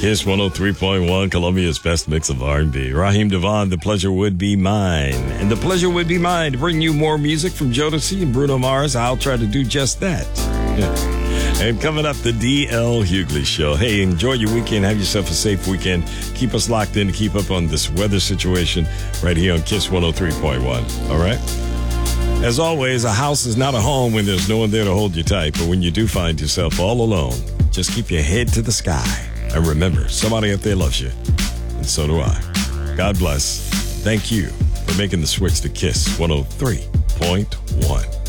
Kiss 103.1, Columbia's best mix of R&B. Raheem DeVaughn, The Pleasure Would Be Mine. And the pleasure would be mine to bring you more music from Jodeci and Bruno Mars. I'll try to do just that. Yeah. And coming up, the D.L. Hughley Show. Hey, enjoy your weekend. Have yourself a safe weekend. Keep us locked in to keep up on this weather situation right here on Kiss 103.1. All right? As always, a house is not a home when there's no one there to hold you tight. But when you do find yourself all alone, just keep your head to the sky. And remember, somebody out there loves you. And so do I. God bless. Thank you for making the switch to Kiss 103.1.